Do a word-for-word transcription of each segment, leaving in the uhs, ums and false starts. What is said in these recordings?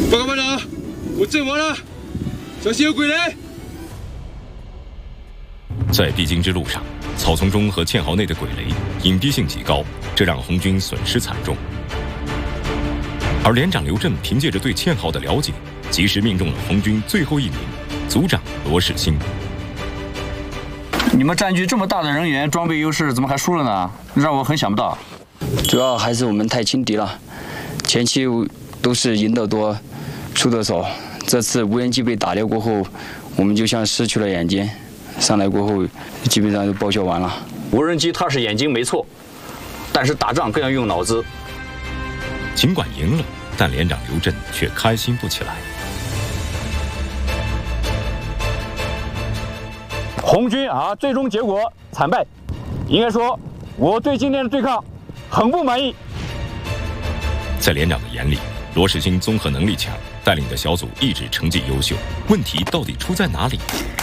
报告班长，我阵亡了，小心有鬼雷。 在必经之路上，草丛中和堑壕内的鬼雷隐蔽性极高，这让红军损失惨重。而连长刘震凭借着对堑壕的了解，及时命中了红军最后一名组长罗世新。 你们占据这么大的人员，装备优势，怎么还输了呢？让我很想不到。 主要还是我们太轻敌了，前期都是赢得多，输得少。这次无人机被打掉过后，我们就像失去了眼睛，上来过后基本上就报销完了。 无人机它是眼睛没错，但是打仗更要用脑子。 尽管赢了，但连长刘震却开心不起来。 红军啊，最终结果惨败，应该说我对今天的对抗很不满意。 在连长的眼里，罗世新综合能力强，带领的小组一直成绩优秀，问题到底出在哪里？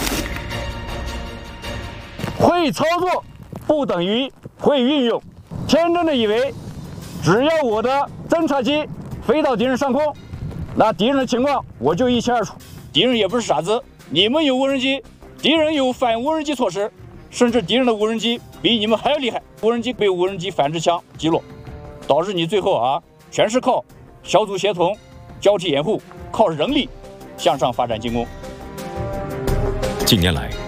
会操作不等于会运用，天真的以为只要我的侦察机飞到敌人上空，那敌人的情况我就一清二楚。敌人也不是傻子，你们有无人机，敌人有反无人机措施，甚至敌人的无人机比你们还要厉害。无人机被无人机反制枪击落，导致你最后啊，全是靠小组协同、交替掩护，靠人力向上发展进攻。 近年来，